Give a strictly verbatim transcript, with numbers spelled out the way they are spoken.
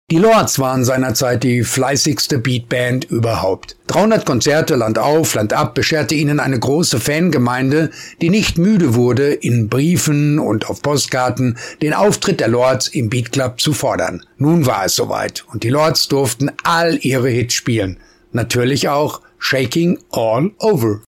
Die Lords waren seinerzeit die fleißigste Beatband überhaupt. dreihundert Konzerte Land auf, Land ab bescherte ihnen eine große Fangemeinde, die nicht müde wurde, in Briefen und auf Postkarten den Auftritt der Lords im Beatclub zu fordern. Nun war es soweit und die Lords durften all ihre Hits spielen. Natürlich auch Shaking All Over.